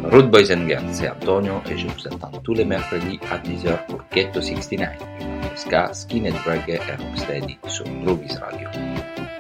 Rude Boys and Girls, c'est Antonio et je vous attends tous les mercredis à 10h pour Ghetto 69, ska, skinhead reggae et rocksteady sur Groovies Radio.